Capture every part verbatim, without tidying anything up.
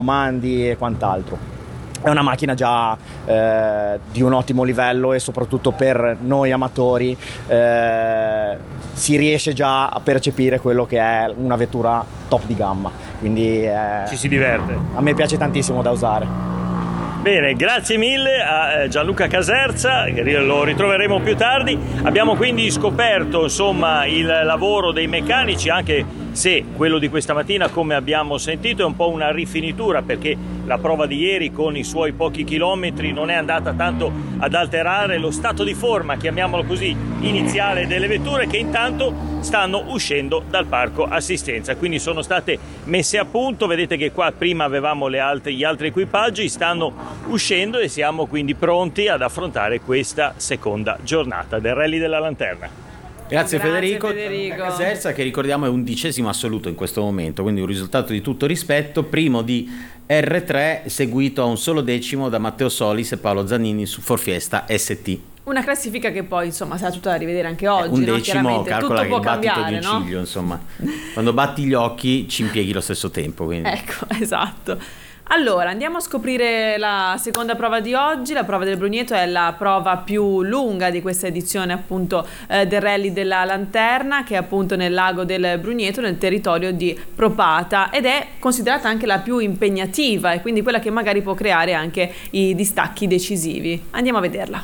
comandi e quant'altro. È una macchina già eh, di un ottimo livello e soprattutto per noi amatori eh, si riesce già a percepire quello che è una vettura top di gamma, quindi eh, ci si diverte. A me piace tantissimo da usare. Bene, grazie mille a Gianluca Caserza, lo ritroveremo più tardi. Abbiamo quindi scoperto insomma il lavoro dei meccanici, anche se quello di questa mattina, come abbiamo sentito, è un po' una rifinitura, perché la prova di ieri con i suoi pochi chilometri non è andata tanto ad alterare lo stato di forma, chiamiamolo così, iniziale delle vetture, che intanto stanno uscendo dal parco assistenza, quindi sono state messe a punto. Vedete che qua prima avevamo le altre, gli altri equipaggi, stanno uscendo e siamo quindi pronti ad affrontare questa seconda giornata del Rally della Lanterna. Grazie, Grazie Federico, Federico. Caserza, che ricordiamo è undicesimo assoluto in questo momento, quindi un risultato di tutto rispetto, primo di erre tre, seguito a un solo decimo da Matteo Solis e Paolo Zannini su Ford Fiesta S T. Una classifica che poi insomma sarà tutta da rivedere anche oggi, un no? decimo, calcola tutto che può il battito cambiare, di un no? ciglio, insomma, quando batti gli occhi ci impieghi lo stesso tempo, quindi. Ecco, esatto. Allora, andiamo a scoprire la seconda prova di oggi. La prova del Brugneto è la prova più lunga di questa edizione, appunto, eh, del Rally della Lanterna, che è appunto nel lago del Brugneto, nel territorio di Propata, ed è considerata anche la più impegnativa e quindi quella che magari può creare anche i distacchi decisivi. Andiamo a vederla.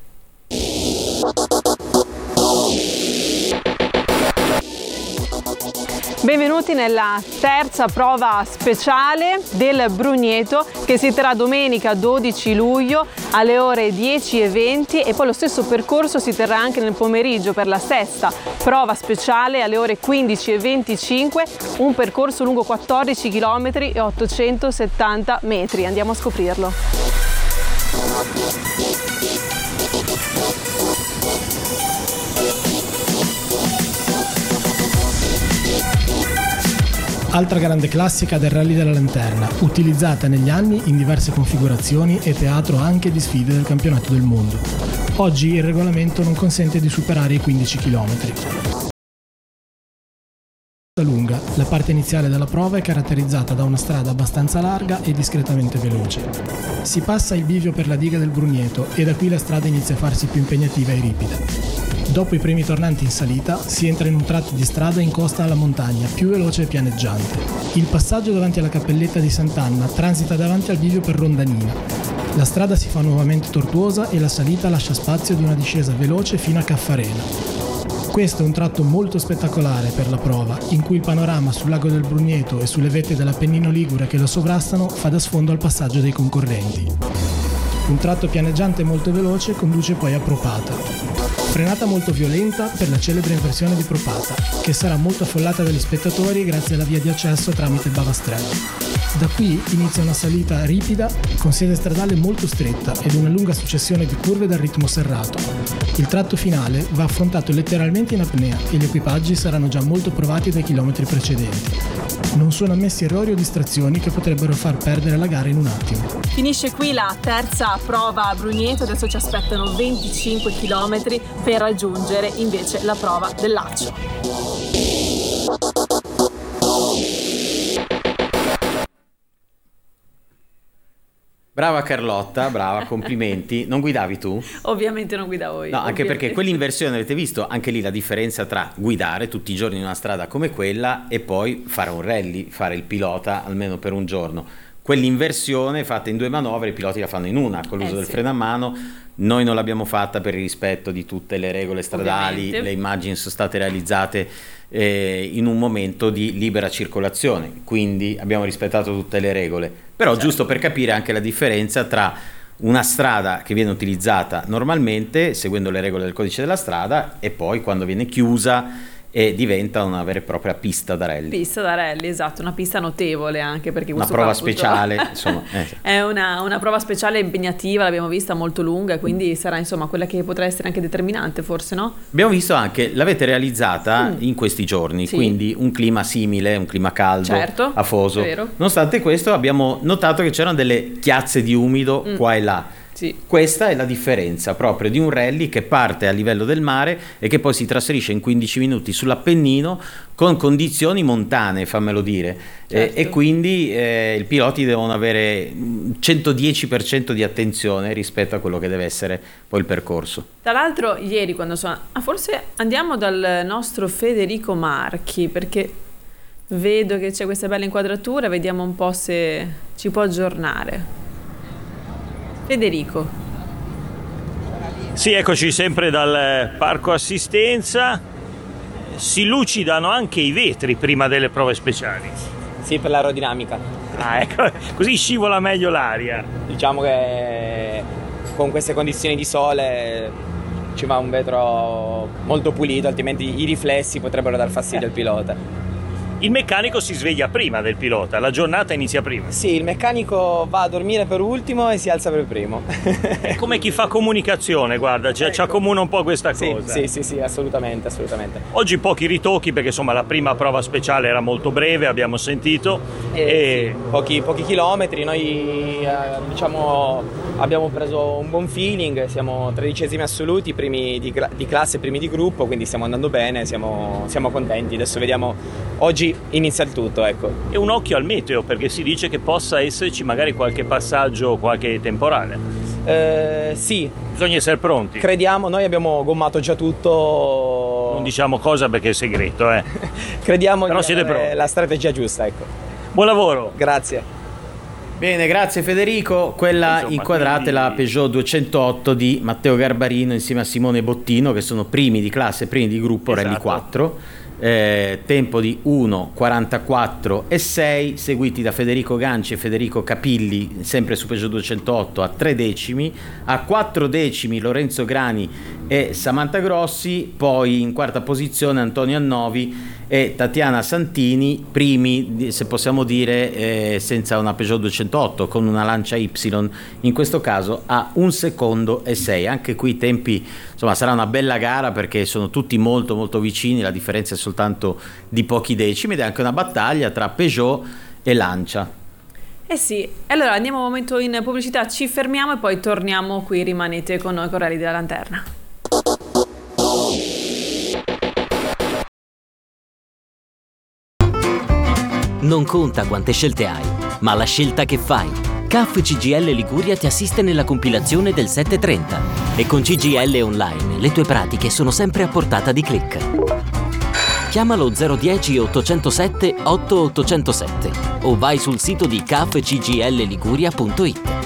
Benvenuti nella terza prova speciale del Brugneto, che si terrà domenica dodici luglio alle ore dieci e venti, e poi lo stesso percorso si terrà anche nel pomeriggio per la sesta prova speciale alle ore quindici e venticinque, un percorso lungo quattordici chilometri e ottocentosettanta metri. Andiamo a scoprirlo. Altra grande classica del Rally della Lanterna, utilizzata negli anni in diverse configurazioni e teatro anche di sfide del campionato del mondo. Oggi il regolamento non consente di superare i quindici chilometri. Lunga, la parte iniziale della prova è caratterizzata da una strada abbastanza larga e discretamente veloce. Si passa il bivio per la diga del Brugneto e da qui la strada inizia a farsi più impegnativa e ripida. Dopo i primi tornanti in salita si entra in un tratto di strada in costa alla montagna, più veloce e pianeggiante. Il passaggio davanti alla cappelletta di Sant'Anna transita davanti al bivio per Rondanina. La strada si fa nuovamente tortuosa e la salita lascia spazio ad una discesa veloce fino a Caffarena. Questo è un tratto molto spettacolare per la prova, in cui il panorama sul lago del Brugneto e sulle vette dell'Appennino Ligure che lo sovrastano fa da sfondo al passaggio dei concorrenti. Un tratto pianeggiante molto veloce conduce poi a Propata. Frenata molto violenta per la celebre inversione di Propata, che sarà molto affollata dagli spettatori grazie alla via di accesso tramite Bavastrello. Da qui inizia una salita ripida con sede stradale molto stretta ed una lunga successione di curve dal ritmo serrato. Il tratto finale va affrontato letteralmente in apnea e gli equipaggi saranno già molto provati dai chilometri precedenti. Non sono ammessi errori o distrazioni che potrebbero far perdere la gara in un attimo. Finisce qui la terza prova a Brugneto, adesso ci aspettano venticinque chilometri per raggiungere invece la prova del Laccio. Brava Carlotta, brava, complimenti. Non guidavi tu? Ovviamente non guidavo io. No, anche ovviamente. perché quell'inversione, avete visto anche lì la differenza tra guidare tutti i giorni in una strada come quella e poi fare un rally, fare il pilota almeno per un giorno. Quell'inversione fatta in due manovre, i piloti la fanno in una, con l'uso eh, del sì. freno a mano. Noi non l'abbiamo fatta per il rispetto di tutte le regole stradali, Ovviamente. le immagini sono state realizzate eh, in un momento di libera circolazione, quindi abbiamo rispettato tutte le regole, però certo. Giusto per capire anche la differenza tra una strada che viene utilizzata normalmente seguendo le regole del codice della strada e poi quando viene chiusa e diventa una vera e propria pista da rally. Pista da rally, esatto, una pista notevole anche perché una questo prova qua, appunto, speciale, insomma, eh. è una, una prova speciale impegnativa, l'abbiamo vista molto lunga, quindi sarà insomma quella che potrà essere anche determinante, forse, no? Abbiamo visto anche, l'avete realizzata Mm. in questi giorni, Sì. quindi un clima simile, un clima caldo, Certo, afoso. è vero. Nonostante questo abbiamo notato che c'erano delle chiazze di umido Mm. qua e là. Sì. Questa è la differenza proprio di un rally che parte a livello del mare e che poi si trasferisce in quindici minuti sull'Appennino con condizioni montanee, fammelo dire. Certo. Eh, e quindi eh, i piloti devono avere centodieci per cento di attenzione rispetto a quello che deve essere poi il percorso. Tra l'altro ieri quando sono... Ah, forse andiamo dal nostro Federico Marchi, perché vedo che c'è questa bella inquadratura, vediamo un po' se ci può aggiornare. Federico. Sì, eccoci sempre dal parco assistenza. Si lucidano anche i vetri prima delle prove speciali. Sì, per l'aerodinamica. Ah, ecco, così scivola meglio l'aria. Diciamo che con queste condizioni di sole ci va un vetro molto pulito, altrimenti i riflessi potrebbero dar fastidio al pilota. Il meccanico si sveglia prima del pilota, la giornata inizia prima. Sì, il meccanico va a dormire per ultimo e si alza per primo. È come chi fa comunicazione, guarda, ci Ecco. accomuna un po' questa Sì, cosa. sì, sì, sì, assolutamente, assolutamente. Oggi pochi ritocchi perché insomma la prima prova speciale era molto breve, abbiamo sentito. E E sì, pochi, pochi chilometri, noi eh, diciamo abbiamo preso un buon feeling, siamo tredicesimi assoluti, primi di, di classe, primi di gruppo, quindi stiamo andando bene, siamo, siamo contenti. Adesso vediamo, oggi inizia il tutto, ecco. e un occhio al meteo perché si dice che possa esserci magari qualche passaggio, qualche temporale. Eh, sì, Bisogna essere pronti. crediamo, noi abbiamo gommato già tutto. Non diciamo cosa perché è segreto, eh. Crediamo Però di siete avere pronti. la strategia giusta, ecco. Buon lavoro. Grazie. Bene, grazie Federico. Quella Insomma, inquadrata quindi- è la Peugeot duecentootto di Matteo Garbarino insieme a Simone Bottino, che sono primi di classe, primi di gruppo, Esatto. Rally quattro. Eh, tempo di uno quarantaquattro e sei, seguiti da Federico Ganci e Federico Capilli, sempre su Peugeot duecentootto, a tre decimi, a quattro decimi Lorenzo Grani e Samantha Grossi, poi in quarta posizione Antonio Annovi e Tatiana Santini, primi, di- se possiamo dire, eh, senza una Peugeot duecentootto, con una Lancia Y, in questo caso a un secondo e sei. Anche qui i tempi, insomma, sarà una bella gara perché sono tutti molto molto vicini, la differenza è soltanto di pochi decimi ed è anche una battaglia tra Peugeot e Lancia. Eh sì, allora andiamo un momento in pubblicità, ci fermiamo e poi torniamo qui, rimanete con noi con Rally della Lanterna. Non conta quante scelte hai, ma la scelta che fai. C A F C G I L Liguria ti assiste nella compilazione del settecentotrenta e con C G I L Online le tue pratiche sono sempre a portata di click. Chiamalo zero uno zero ottocentosette otto ottocentosette o vai sul sito di c a f c g l liguria punto i t.